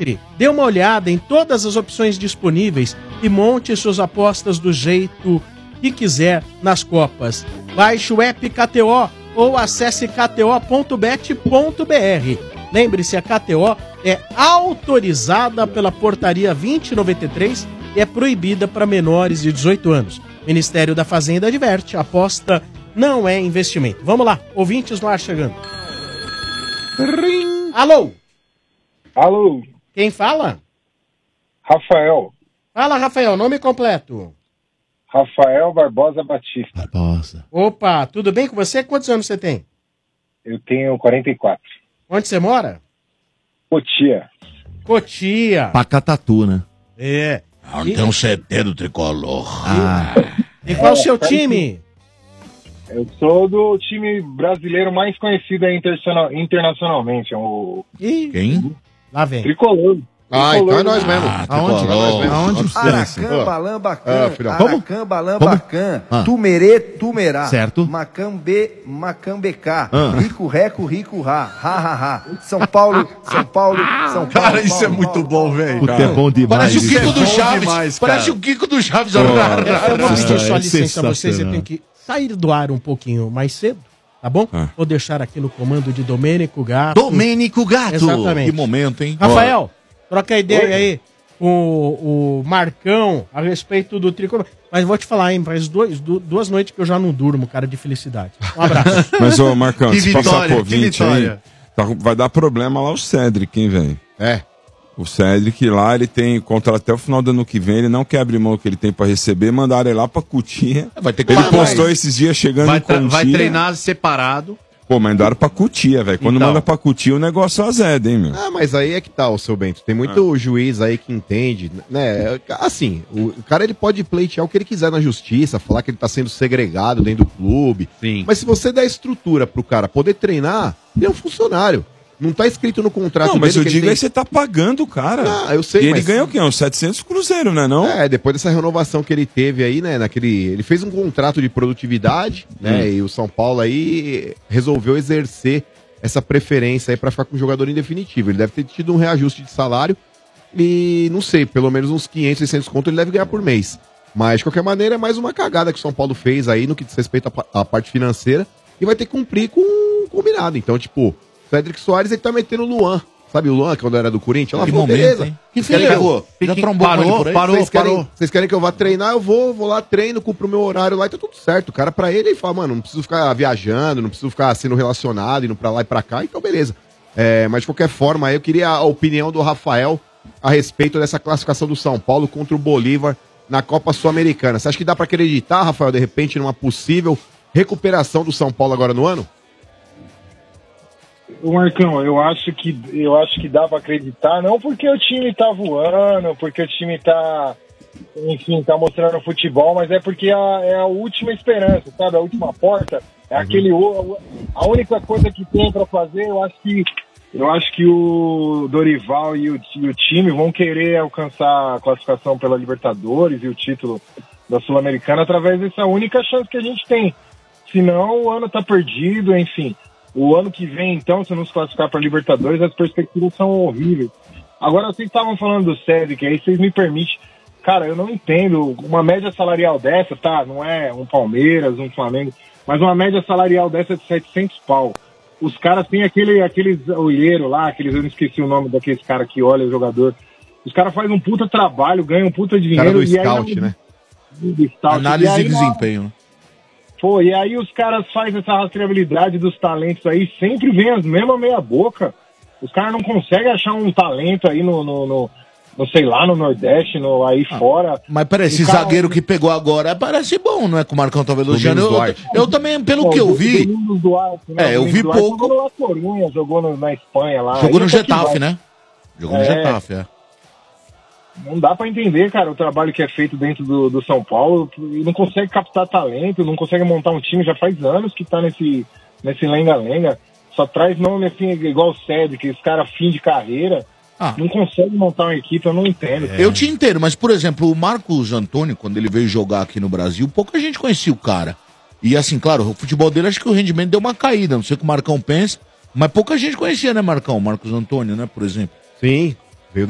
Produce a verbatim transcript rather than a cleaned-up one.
Entre, dê uma olhada em todas as opções disponíveis e monte suas apostas do jeito que quiser nas Copas. Baixe o app K T O ou acesse k t o ponto bet ponto b r. Lembre-se, a K T O é autorizada pela Portaria vinte noventa e três e é proibida para menores de dezoito anos. Ministério da Fazenda adverte, aposta não é investimento. Vamos lá, ouvintes no ar chegando. Rim. Alô? Alô? Quem fala? Rafael. Fala, Rafael, nome completo. Rafael Barbosa Batista. Barbosa. Opa, tudo bem com você? Quantos anos você tem? Eu tenho quarenta e quatro. Onde você mora? Cotia. Cotia. Pacatatu, né? É. Onde tem um C T do tricolor. Ah. E qual é o seu tá time? Eu sou do time brasileiro mais conhecido aí interna- internacionalmente. É o Ih, Quem? lá vem. Tricolor. Ah, então é nós mesmo. Ah, Aonde? tricolor. É nós mesmo. Aonde você é? Aracamba, Lambacan, Ah, filha. Aracamba, Lambacan, Ah. Tumerê, Tumerá. Certo. Macambê, Macambecá. Ah. Rico, Reco, Rico, Rá. Ha, ha, ha. São Paulo, São Paulo, São Paulo. Cara, isso é Paulo, muito Paulo, bom, velho. Puta, é bom demais. Parece o isso. Kiko do bom Chaves. demais, Parece cara. o Kiko do Chaves. Eu, eu vou pedir só é licença a vocês, eu sensacional. tenho que sair do ar um pouquinho mais cedo, tá bom? Ah. Vou deixar aqui no comando de Domênico Gato. Domênico Gato. Exatamente. Que momento, hein? Rafael, troca ideia Oi. aí com o, o Marcão a respeito do tricolor. Mas vou te falar, hein, faz dois, du- duas noites que eu já não durmo, cara, de felicidade. Um abraço. Mas, ô, Marcão, Que se passar vitória, por que vinte aí, vitória. tá- vai dar problema lá o Cedric, hein, velho? É. O Cedric lá, ele tem contrato até o final do ano que vem, ele não quer abrir mão do que ele tem pra receber, mandaram ele lá pra Cutia. Vai ter que Ele pagar. postou esses dias chegando Vai, em tra- Cotia. vai treinar separado. Pô, mandaram pra Cutia, velho. Quando Então. manda pra Cutia, o negócio azeda, hein, meu? Ah, mas aí é que tá, o seu Bento. Tem muito juiz aí que entende, né? Assim, o o cara ele pode pleitear o que ele quiser na justiça, falar que ele tá sendo segregado dentro do clube. Sim. Mas se você der estrutura pro cara poder treinar, ele é um funcionário. Não tá escrito no contrato Não, mas dele eu que ele digo tem- aí, você tá pagando o cara. Ah, eu sei, E ele mas- ganhou o quê? Uns setecentos cruzeiro, né, não? É, depois dessa renovação que ele teve aí, né, naquele... Ele fez um contrato de produtividade, né, e o São Paulo aí resolveu exercer essa preferência aí pra ficar com o jogador em definitivo. Ele deve ter tido um reajuste de salário e, não sei, pelo menos uns quinhentos, seiscentos conto ele deve ganhar por mês. Mas, de qualquer maneira, é mais uma cagada que o São Paulo fez aí no que diz respeito à pa- à parte financeira e vai ter que cumprir com o combinado. Então, tipo, Cedric Soares, ele tá metendo o Luan. Sabe o Luan, quando era do Corinthians? Ela Que falou, momento, beleza. hein? Que Vocês querem filho, que eu- já trombou com ele por aí? Parou, vocês querem, parou. vocês querem que eu vá treinar? Eu vou, vou lá, treino, cumpro o meu horário lá e tá tudo certo. O cara, pra ele, ele fala, mano, não preciso ficar viajando, não preciso ficar sendo relacionado, indo pra lá e pra cá, então beleza. É, mas de qualquer forma, aí eu queria a opinião do Rafael a respeito dessa classificação do São Paulo contra o Bolívar na Copa Sul-Americana. Você acha que dá pra acreditar, Rafael, de repente, numa possível recuperação do São Paulo agora no ano? Ô Marcão, eu acho que eu acho que dá pra acreditar, não porque o time tá voando, porque o time tá, enfim, tá mostrando futebol, mas é porque a, é a última esperança, sabe? A última porta, é aquele o- a única coisa que tem pra fazer. Eu acho que eu acho que o Dorival e o, e o time vão querer alcançar a classificação pela Libertadores e o título da Sul-Americana através dessa única chance que a gente tem. Senão o ano tá perdido, enfim. O ano que vem, então, se não se classificar para Libertadores, as perspectivas são horríveis. Agora, vocês estavam falando do Cedric, aí vocês me permitem. Cara, eu não entendo. Uma média salarial dessa, tá? Não é um Palmeiras, um Flamengo, mas uma média salarial dessa é de setecentos pau. Os caras têm aquele, aqueles olheiros lá, aqueles, eu não esqueci o nome daqueles caras que olha o jogador. Os caras fazem um puta trabalho, ganham um puta dinheiro. Cara do e scout, aí, né? do scout. Análise E de aí, desempenho. né? Pô, e aí os caras fazem essa rastreabilidade dos talentos aí, sempre vem as mesmas meia boca. Os caras não conseguem achar um talento aí no, no, no, no, sei lá, no Nordeste, no, aí fora. Mas peraí, esse O cara- zagueiro que pegou agora parece bom, não é? Com o Marcão tá elogiando. Domingos Eu, Duarte. eu também, pelo Pô, que eu o vi, Domingos Duarte, né? É, eu O Domingos vi Duarte pouco. Jogou no La Coruña, jogou no- na Espanha lá. jogou Aí no até que Getafe, vai. né? Jogou no É. Getafe, é. Não dá pra entender, cara, o trabalho que é feito dentro do, do São Paulo. E não consegue captar talento, não consegue montar um time. Já faz anos que tá nesse, nesse lenga-lenga. Só traz nome assim, igual o Cedric, esse cara fim de carreira. Ah. Não consegue montar uma equipe, eu não entendo. Eu te entendo, mas, por exemplo, o Marcos Antônio, quando ele veio jogar aqui no Brasil, pouca gente conhecia o cara. E assim, claro, o futebol dele, acho que o rendimento deu uma caída, não sei o que o Marcão pensa, mas pouca gente conhecia, né, Marcão? Marcos Antônio, né, por exemplo. Sim.